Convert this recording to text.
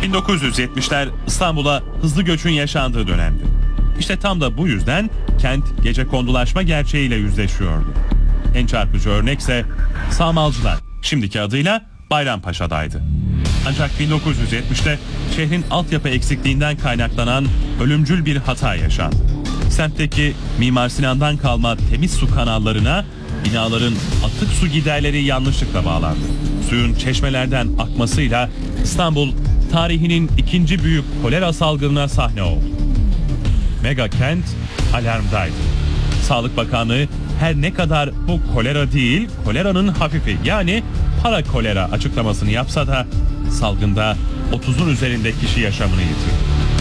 1970'ler İstanbul'a hızlı göçün yaşandığı dönemdi. İşte tam da bu yüzden kent gecekondulaşma gerçeğiyle yüzleşiyordu. En çarpıcı örnekse Sağmalcılar, şimdiki adıyla Bayrampaşa'daydı. Ancak 1970'te şehrin altyapı eksikliğinden kaynaklanan ölümcül bir hata yaşandı. Semtteki Mimar Sinan'dan kalma temiz su kanallarına binaların atık su giderleri yanlışlıkla bağlandı. Suyun çeşmelerden akmasıyla İstanbul tarihinin ikinci büyük kolera salgınına sahne oldu. Mega kent alarmdaydı. Sağlık Bakanlığı her ne kadar bu kolera değil, koleranın hafifi yani para kolera açıklamasını yapsa da salgında 30'un üzerinde kişi yaşamını yitirdi.